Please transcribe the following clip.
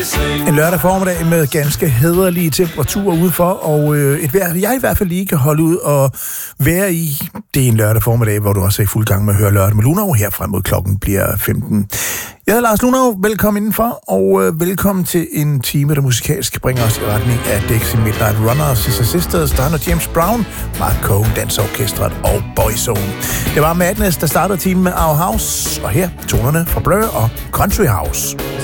En lørdag formiddag med ganske hæderlige temperaturer udenfor, og et vejr, jeg i hvert fald lige kan holde ud og være i. Det er en lørdag formiddag, hvor du også er i fuld gang med at høre Lørdag med Lunov. Her frem mod klokken bliver 15. Jeg hedder Lars Lunov. Velkommen indenfor, og velkommen til en time, der musikalsk bringer os i retning af Dixie Midnight Runners, Sister Sisters, der handler James Brown, Mark Cohn, Dansorkestret og Boyzone. Det var Madness, der startede timen med Our House, og her tonerne fra Blur og Country House.